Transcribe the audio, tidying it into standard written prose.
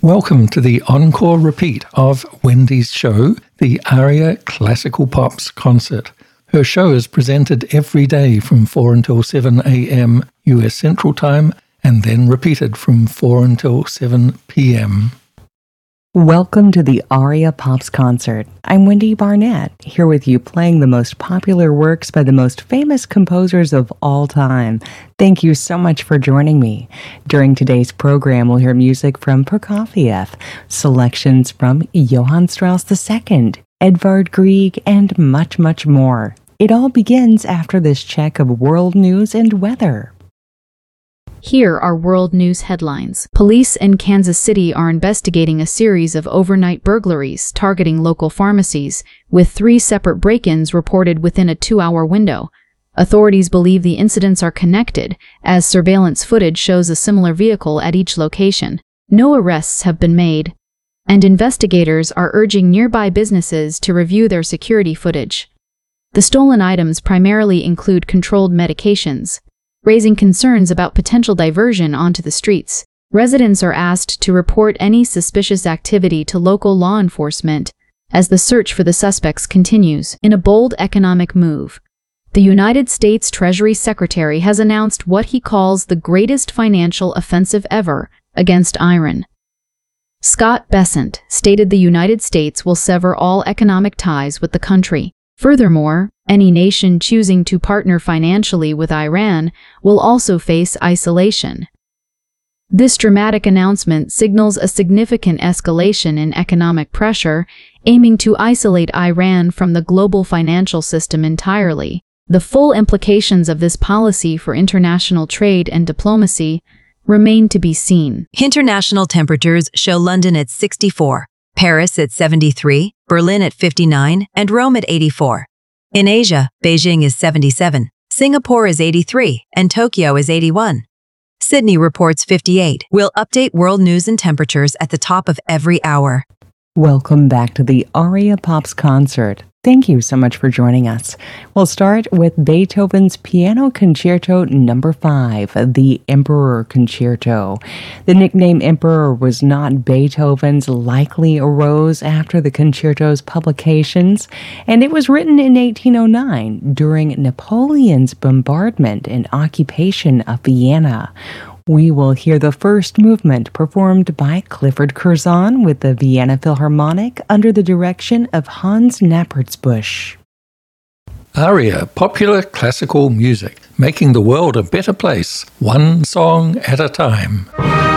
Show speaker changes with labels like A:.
A: Welcome to the encore repeat of Wendy's show, the ARIA Classical Pops Concert. Her show is presented every day from 4 until 7 a.m. US Central Time and then repeated from 4 until 7 p.m.
B: Welcome to the ARIA Pops Concert. I'm Wendy Barnett, here with you playing the most popular works by the most famous composers of all time. Thank you so much for joining me. During today's program, we'll hear music from Prokofiev, selections from Johann Strauss II, Edvard Grieg, and much, much more. It all begins after this check of world news and weather.
C: Here are world news headlines. Police in Kansas City are investigating a series of overnight burglaries targeting local pharmacies, with 3 separate break-ins reported within a 2-hour window. Authorities believe the incidents are connected, as surveillance footage shows a similar vehicle at each location. No arrests have been made, and investigators are urging nearby businesses to review their security footage. The stolen items primarily include controlled medications, raising concerns about potential diversion onto the streets. Residents are asked to report any suspicious activity to local law enforcement as the search for the suspects continues. In a bold economic move, the United States Treasury Secretary has announced what he calls the greatest financial offensive ever against Iran. Scott Bessent stated the United States will sever all economic ties with the country. Furthermore, any nation choosing to partner financially with Iran will also face isolation. This dramatic announcement signals a significant escalation in economic pressure, aiming to isolate Iran from the global financial system entirely. The full implications of this policy for international trade and diplomacy remain to be seen.
D: International temperatures show London at 64. Paris at 73, Berlin at 59, and Rome at 84. In Asia, Beijing is 77, Singapore is 83, and Tokyo is 81. Sydney reports 58. We'll update world news and temperatures at the top of every hour.
B: Welcome back to the ARIA Pops Concert. Thank you so much for joining us. We'll start with Beethoven's Piano Concerto No. 5, the Emperor Concerto. The nickname Emperor was not Beethoven's, likely arose after the concerto's publications, and it was written in 1809 during Napoleon's bombardment and occupation of Vienna. We will hear the first movement performed by Clifford Curzon with the Vienna Philharmonic under the direction of Hans Knappertsbusch.
A: ARIA, popular classical music, making the world a better place, one song at a time.